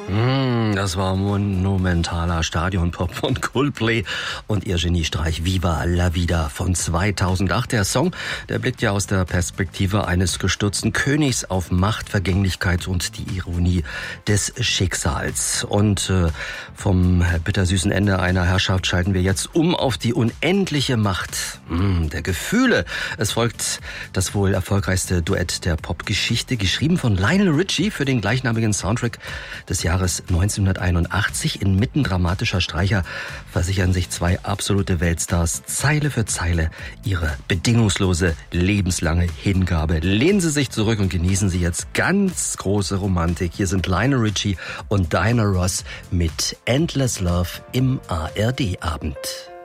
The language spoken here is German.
Das war monumentaler Stadionpop von Coldplay und ihr Geniestreich Viva la Vida von 2008. Der Song, der blickt ja aus der Perspektive eines gestürzten Königs auf Macht, Vergänglichkeit und die Ironie des Schicksals. Und vom bittersüßen Ende einer Herrschaft schalten wir jetzt um auf die unendliche Macht der Gefühle. Es folgt das wohl erfolgreichste Duett der Popgeschichte, geschrieben von Lionel Richie für den gleichnamigen Soundtrack des Jahres 1981. Inmitten dramatischer Streicher versichern sich zwei absolute Weltstars Zeile für Zeile ihre bedingungslose, lebenslange Hingabe. Lehnen Sie sich zurück und genießen Sie jetzt ganz große Romantik. Hier sind Lionel Richie und Diana Ross mit Endless Love im ARD-Abend.